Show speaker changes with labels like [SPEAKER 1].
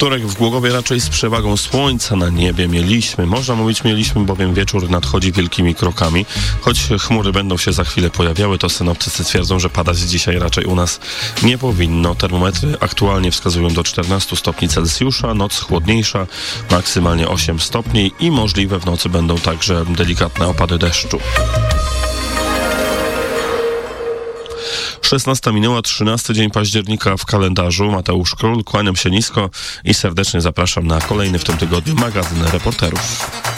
[SPEAKER 1] Wtorek w Głogowie raczej z przewagą słońca na niebie można mówić mieliśmy, bowiem wieczór nadchodzi wielkimi krokami. Choć chmury będą się za chwilę pojawiały, to synoptycy twierdzą, że padać dzisiaj raczej u nas nie powinno. Termometry aktualnie wskazują do 14 stopni Celsjusza, noc chłodniejsza, maksymalnie 8 stopni i możliwe w nocy będą także delikatne opady deszczu. 16 minęła, 13 dzień października w kalendarzu. Mateusz Król, kłaniam się nisko i serdecznie zapraszam na kolejny w tym tygodniu magazyn Reporterów.